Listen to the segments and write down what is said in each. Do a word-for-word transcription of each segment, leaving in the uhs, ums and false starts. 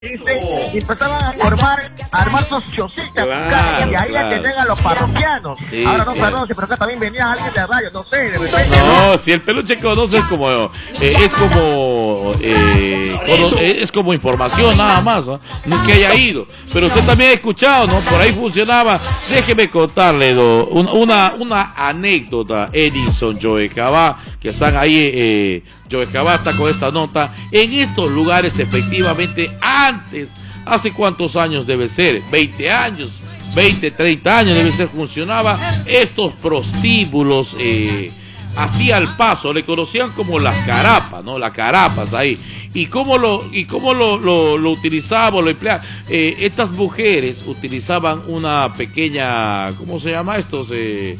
y empezaban a formar, a armar sus chocitas, claro, y ahí claro. atendían a los parroquianos. Sí, Ahora no sí. sabemos si por acá también venía alguien de radio, no sé, de repente. No, si el peluche conoce es como, eh, es como, eh, cono es como información nada más, ¿no? No es que haya ido, pero usted también ha escuchado, ¿no? Por ahí funcionaba. Déjeme contarle do, una, una, una anécdota, Edison, Joe Cabá, que están ahí, eh, Joe Cabá está con esta nota. En estos lugares, efectivamente, antes, ¿hace cuántos años debe ser? veinte años, veinte, treinta años debe ser, funcionaba estos prostíbulos, eh, así al paso, le conocían como las carapas, ¿no? Las carapas ahí. Y cómo lo, y cómo lo, lo, lo utilizaban, lo empleaban. Eh, estas mujeres utilizaban una pequeña, ¿cómo se llama estos? Eh,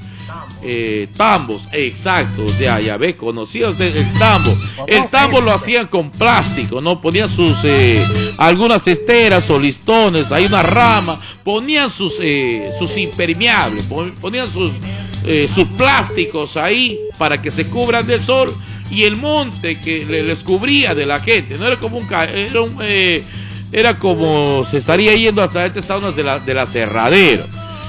Eh, tambos, exacto, ya, ya ve, conocía usted el tambo. El tambo lo hacían con plástico, ¿no? Ponían sus, eh, algunas esteras o listones, hay una rama, ponían sus, eh, sus impermeables, ponían sus, eh, sus plásticos ahí para que se cubran del sol, y el monte que les cubría de la gente, no era como un, era un, eh, era como se estaría yendo hasta estas zonas de la, de la Cerradera.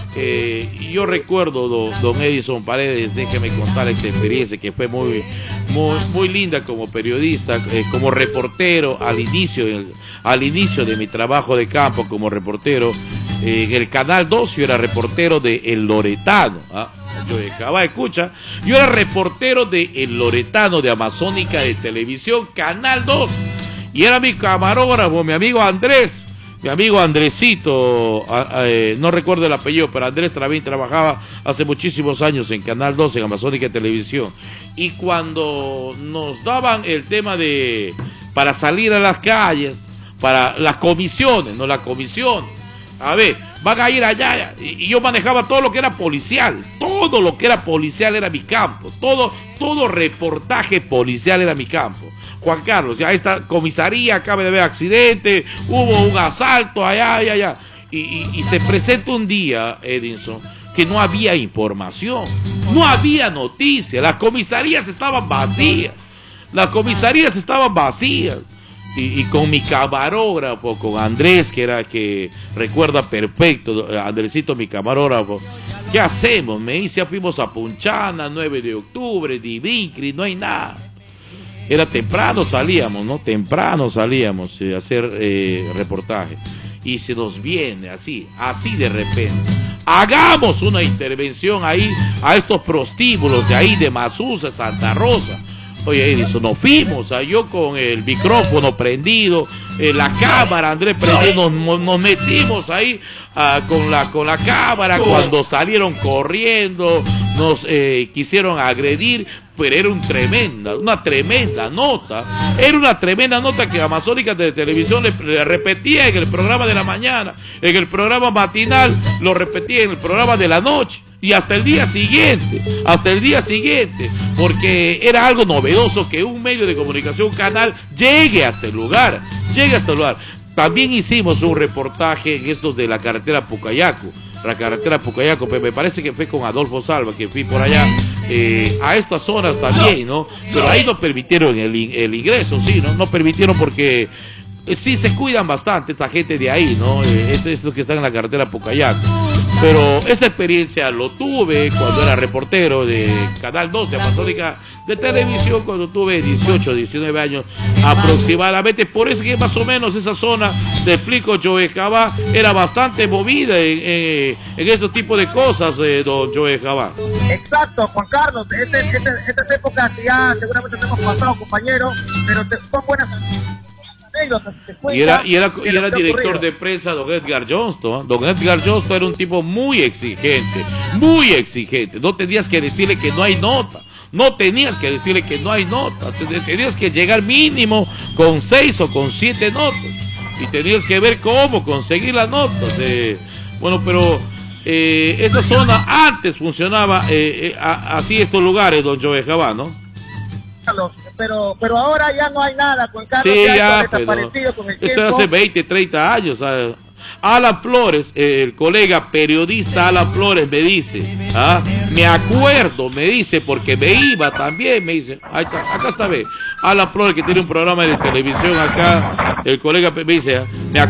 Eh, yo recuerdo, do, don Edison Paredes, déjeme contar esta experiencia que fue muy, muy, muy linda como periodista, eh, como reportero al inicio, el, al inicio de mi trabajo de campo como reportero eh, en el Canal dos. Yo era reportero de El Loretano, ¿ah? Yo dejaba, escucha, yo era reportero de El Loretano de Amazónica de Televisión, Canal dos, y era mi camarógrafo, mi amigo Andrés. Mi amigo Andresito, eh, no recuerdo el apellido, pero Andrés también trabajaba hace muchísimos años en Canal dos, en Amazónica Televisión. Y cuando nos daban el tema de, para salir a las calles, para las comisiones, no la comisión, a ver, van a ir allá, y yo manejaba todo lo que era policial, todo lo que era policial era mi campo, todo, todo reportaje policial era mi campo. Juan Carlos, ya esta comisaría acaba de haber accidente, hubo un asalto allá, allá, allá. Y, y, y se presenta un día, Edison, que no había información, no había noticias, las comisarías estaban vacías, las comisarías estaban vacías. Y, y con mi camarógrafo, con Andrés, que era que recuerda perfecto, Andresito, mi camarógrafo, ¿qué hacemos? Me dice, fuimos a Punchana, nueve de octubre, Divincri, no hay nada. Era temprano salíamos, ¿no? Temprano salíamos eh, a hacer eh, reportaje. Y se nos viene así, así de repente. Hagamos una intervención ahí a estos prostíbulos de ahí de Mazuza, Santa Rosa. Oye, Edison, nos fuimos, ¿eh? Yo con el micrófono prendido, eh, la cámara, Andrés prendido, nos, nos metimos ahí uh, con, la, con la cámara. Cuando salieron corriendo, nos eh, quisieron agredir, pero era un tremenda, una tremenda nota, era una tremenda nota que Amazónica de Televisión le, le repetía en el programa de la mañana, en el programa matinal, lo repetía en el programa de la noche, y hasta el día siguiente, hasta el día siguiente, porque era algo novedoso que un medio de comunicación, un canal, llegue hasta el lugar, llegue hasta el lugar. También hicimos un reportaje en estos de la carretera Pucayaco, la carretera Pucayaco, pero me parece que fue con Adolfo Salva, que fui por allá, eh, a estas zonas también, ¿no? Pero ahí no permitieron el, el ingreso, sí, ¿no? No permitieron porque eh, sí se cuidan bastante esta gente de ahí, ¿no? Eh, estos, estos que están en la carretera Pucayaco. Pero esa experiencia lo tuve cuando era reportero de Canal dos de Amazónica de Televisión, cuando tuve dieciocho, diecinueve años aproximadamente. Por eso que más o menos esa zona, te explico, Joe Cabá, era bastante movida en, en, en estos tipos de cosas, eh, don Joe Cabá. Exacto, Juan Carlos, este, este, estas épocas que ya seguramente hemos pasado, compañero, pero te, son buenas anécdotas. Y era, y era, y era director de prensa don Edgar Johnston. Don Edgar Johnston era un tipo muy exigente, muy exigente. No tenías que decirle que no hay nota, no tenías que decirle que no hay nota, tenías que llegar mínimo con seis o con siete notas, y tenías que ver cómo conseguir las notas. Eh, bueno, pero eh, esta zona antes funcionaba eh, eh, así, estos lugares, don Joe Cabá, ¿no? Pero, pero ahora ya no hay nada, Juan Carlos, sí, ya, ya desaparecido con el tiempo. Eso hace veinte, treinta años. ¿sabes? Alan Flores, eh, el colega periodista Alan Flores me dice, ¿ah? me acuerdo, me dice, porque me iba también, me dice, ahí está, acá está, ve, Alan Flores, que tiene un programa de televisión acá, el colega me dice, me